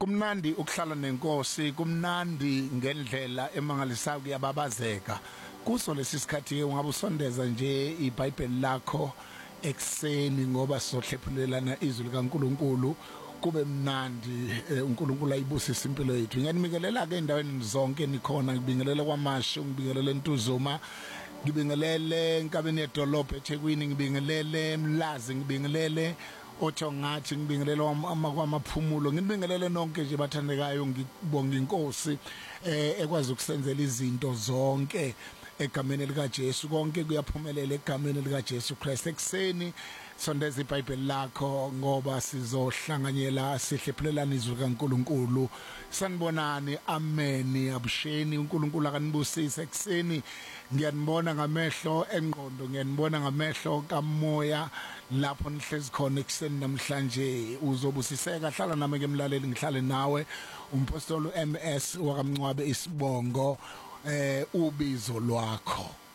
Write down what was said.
Kumnandi ukuhlala nenkosi, kumnandi ngendlela emangalisayo kuyababazeka. Kuso lesikhathi ungabe usondeza nje iBhayibheli lakho ekseni ngoba sizohlephulelana izwi likaNkuluNkulu kube mnandi uNkulunkulu ayibusise impilo yethu. Ngiyanibingelela ke endaweni zonke nikhona, ngibingelela kwaMashu, ngibingelela eNtuzuma, ngibingelele enkabeni yedolobha eThekwini, ngibingelele eMlazi, ngibingelele othongathi, ngibingelele kwamaphumulo, ngibingelele nonke nje bathandekayo, ngibonga inkosi ekwazi ukusenzela izinto zonke egameni lika Jesu. Konke kuyaphumelela egameni lika Jesu Christ. Ekseni sondeza iBhayibheli lakho ngoba sizohlanganyela sihlephulelana izwi likaNkuluNkulu. Sanibonani, amen, abusheni, uNkulunkulu akanibusise. Ekseni ngiyanibona ngamehlo engqondo, ngiyanibona ngamehlo kamoya lapho nihlezi khona ekseni namhlanje. Uzobusiseka, hlala nami ke mlaleli, ngihlale nawe. Umpostoli MS wakamncwabe Isibongo ubizo lwakho.